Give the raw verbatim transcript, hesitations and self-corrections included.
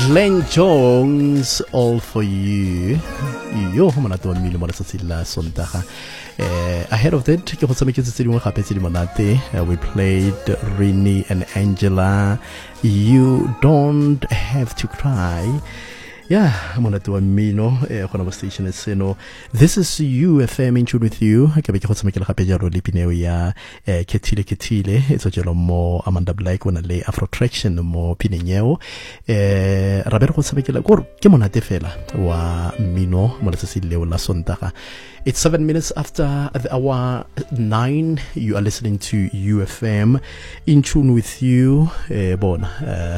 Glenn Jones, All For You. Yo, monate wa mmino mo letsatsing la Sontaga. Uh, ahead of that, ke go tshameketse tse dingwe gape tse di monate. Uh, we played Rini and Angela, You Don't Have To Cry. Yeah, monate wa mmino eh gona mo station seno. This is U F M in tune with you. Ke be ke go tshamekela gape jalo le pineo ya eh Kethile Kethile etso jelo mo Amanda Black wona le Afro Traction mo pinenyeo. Eh ra be go tshamekela go ke monate fela wa mmino mo letsatsi leo la Sontaga. It's seven minutes after the hour nine. You are listening to U F M in tune with you. Eh bona